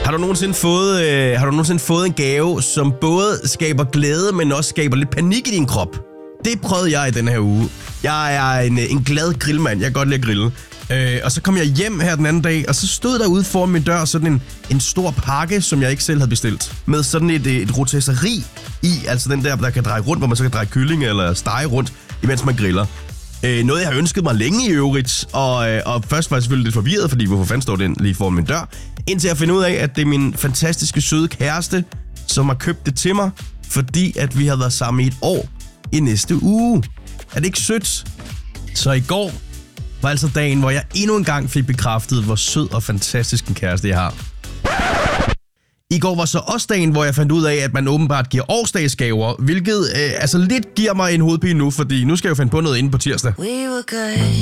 Har du nogensinde fået en gave, som både skaber glæde, men også skaber lidt panik i din krop? Det prøvede jeg i den her uge. Jeg er en glad grillmand. Jeg kan godt lide at grille. Og så kom jeg hjem her den anden dag, og så stod der ude foran min dør sådan en stor pakke, som jeg ikke selv havde bestilt. Med sådan et rotesseri i, altså den der kan dreje rundt, hvor man så kan dreje kylling eller stege rundt, imens man griller. Noget, jeg har ønsket mig længe i øvrigt, og først var jeg selvfølgelig lidt forvirret, fordi hvorfor fanden står den lige foran min dør? Indtil jeg finder ud af, at det er min fantastiske søde kæreste, som har købt det til mig, fordi at vi har været sammen i et år i næste uge. Er det ikke sødt? Så i går var altså dagen, hvor jeg endnu en gang fik bekræftet, hvor sød og fantastisk en kæreste jeg har. I går var så også dagen, hvor jeg fandt ud af, at man åbenbart giver årsdagsgaver, hvilket lidt giver mig en hovedpine nu, fordi nu skal jeg jo finde på noget inden på tirsdag.